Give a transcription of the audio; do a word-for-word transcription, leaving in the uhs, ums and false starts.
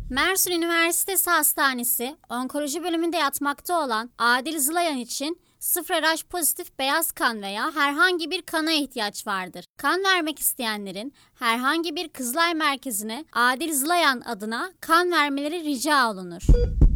Mersin Üniversitesi Hastanesi Onkoloji bölümünde yatmakta olan Adil Zılayan için sıfır R H pozitif beyaz kan veya herhangi bir kana ihtiyaç vardır. Kan vermek isteyenlerin herhangi bir Kızılay merkezine Adil Zılayan adına kan vermeleri rica olunur.